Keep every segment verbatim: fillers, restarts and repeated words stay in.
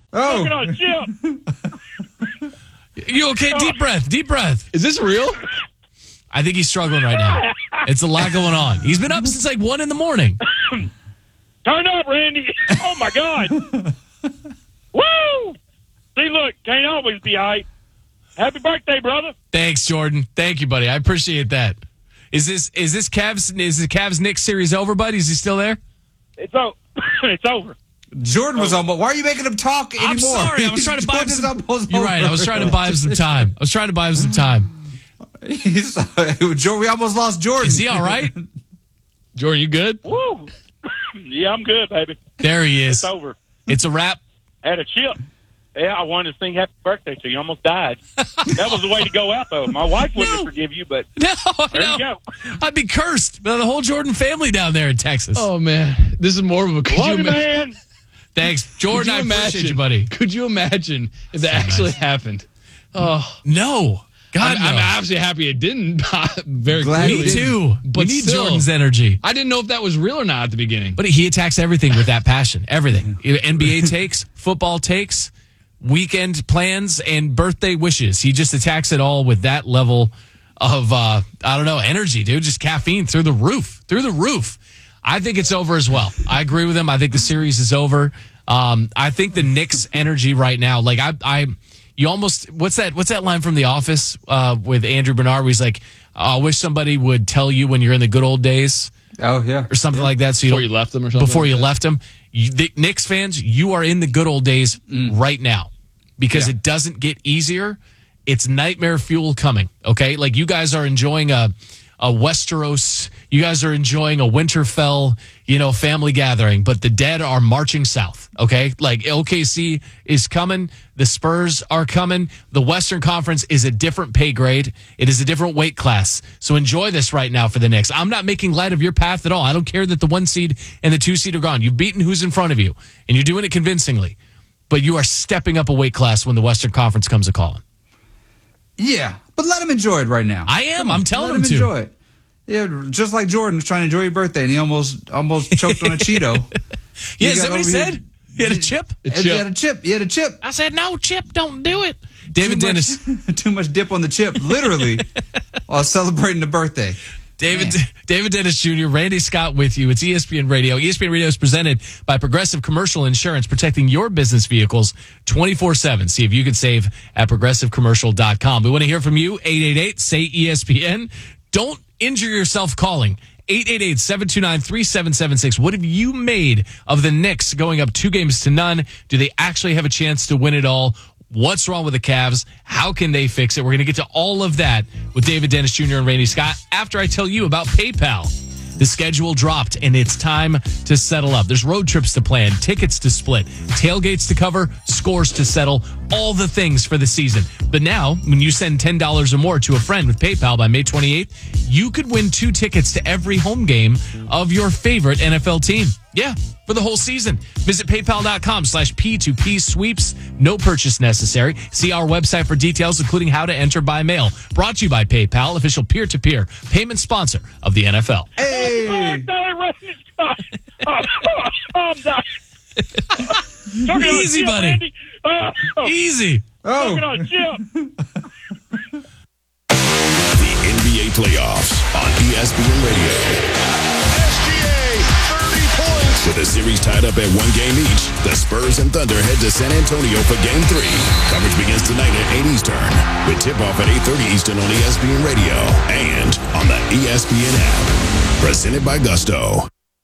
Oh. Smoking on a chip. You okay? Deep breath. Deep breath. Is this real? I think he's struggling right now. It's a lot going on. He's been up since like one in the morning. Turn up, Randy. Oh, my God. Woo! See, look, can't always be all right. Happy birthday, brother. Thanks, Jordan. Thank you, buddy. I appreciate that. Is this is this Cavs is the Cavs Knicks series over, buddy? Is he still there? It's over. It's over. Jordan was on, but why are you making him talk anymore? I'm sorry. I was trying to buy him Jordan's some. almost You're right. I was over. trying to buy him some time. I was trying to buy him some time. He's, we almost lost Jordan. Is he all right? Jordan, you good? Woo! Yeah, I'm good, baby. There he is. It's over. It's a wrap. Had a chip. Yeah, I wanted to sing happy birthday to you. Almost died. That was the way to go out, though. My wife wouldn't No. have forgive you, but No, there no. you go. I'd be cursed by the whole Jordan family down there in Texas. Oh, man. This is more of a... Could Love you you, imagine? man. Thanks, Jordan. I appreciate you, buddy. Could you imagine if that actually happened? Oh, No. God, I'm, I'm no. absolutely happy it didn't. Very Glad clearly. Me too. But we need still, Jordan's energy. I didn't know if that was real or not at the beginning. But he attacks everything with that passion. Everything. N B A takes, football takes, weekend plans, and birthday wishes. He just attacks it all with that level of, uh, I don't know, energy, dude. Just caffeine through the roof. Through the roof. I think it's over as well. I agree with him. I think the series is over. Um, I think the Knicks' energy right now, like I, I, you almost what's that? What's that line from The Office uh, with Andrew Bernard? Where he's like, "I wish somebody would tell you when you're in the good old days," Oh, yeah. or something like that. So you Before don't- you left them or something Before like you that? left them, you, the Knicks fans, you are in the good old days right now because Yeah. it doesn't get easier. It's nightmare fuel coming. Okay, like you guys are enjoying a a Westeros. You guys are enjoying a Winterfell, you know, family gathering, but the dead are marching south. Okay, like O K C is coming. The Spurs are coming. The Western Conference is a different pay grade. It is a different weight class. So enjoy this right now for the Knicks. I'm not making light of your path at all. I don't care that the one seed and the two seed are gone. You've beaten who's in front of you, and you're doing it convincingly. But you are stepping up a weight class when the Western Conference comes a calling. Yeah, but let him enjoy it right now. I am. Come on, I'm telling let him him to. enjoy it. Yeah, just like Jordan was trying to enjoy your birthday, and he almost almost choked on a Cheeto. Yeah, He is got that what he over here- said? He had a chip? A He chip. had a chip. He had a chip. I said, no, Chip, don't do it. David too Dennis. Much, too much dip on the chip, literally, while celebrating the birthday. David Man. David Dennis Junior, Randy Scott with you. It's E S P N Radio. E S P N Radio is presented by Progressive Commercial Insurance, protecting your business vehicles twenty-four seven. See if you can save at progressive commercial dot com. We want to hear from you. eight eight eight, say E S P N. Don't injure yourself calling. eight eight eight, seven two nine, three seven seven six. What have you made of the Knicks going up two games to none? Do they actually have a chance to win it all? What's wrong with the Cavs? How can they fix it? We're going to get to all of that with David Dennis Junior and Randy Scott after I tell you about PayPal. The schedule dropped, and it's time to settle up. There's road trips to plan, tickets to split, tailgates to cover, scores to settle, all the things for the season. But now, when you send ten dollars or more to a friend with PayPal by May twenty-eighth, you could win two tickets to every home game of your favorite N F L team. Yeah, for the whole season. Visit paypal.com slash P2P sweeps. No purchase necessary. See our website for details, including how to enter by mail. Brought to you by PayPal, official peer-to-peer payment sponsor of the N F L. Hey, Birthday, Randy Scott. Oh, oh, I'm dying. Talking on a Easy, chip, buddy. Randy. Oh, oh, Easy. talking oh, on a chip. The N B A playoffs on E S P N Radio. S G A, thirty points. With the series tied up at one game each, the Spurs and Thunder head to San Antonio for Game three. Coverage begins tonight at eight Eastern, with tip-off at eight thirty Eastern on E S P N Radio and on the E S P N app. Presented by Gusto.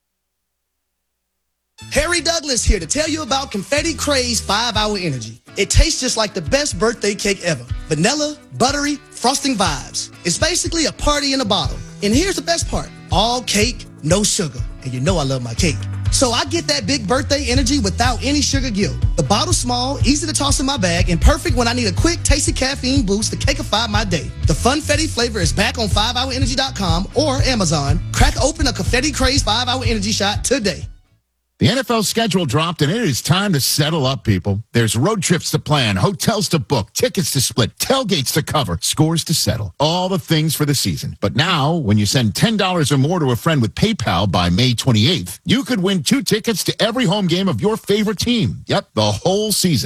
Harry Douglas here to tell you about Confetti Craze five hour Energy. It tastes just like the best birthday cake ever. Vanilla, buttery, frosting vibes. It's basically a party in a bottle. And here's the best part. All cake, no sugar. And you know I love my cake. So I get that big birthday energy without any sugar guilt. The bottle's small, easy to toss in my bag, and perfect when I need a quick, tasty caffeine boost to cakeify my day. The Funfetti flavor is back on five hour energy dot com or Amazon. Crack open a Confetti Craze five hour Energy shot today. The N F L schedule dropped, and it is time to settle up, people. There's road trips to plan, hotels to book, tickets to split, tailgates to cover, scores to settle. All the things for the season. But now, when you send ten dollars or more to a friend with PayPal by May twenty-eighth, you could win two tickets to every home game of your favorite team. Yep, the whole season.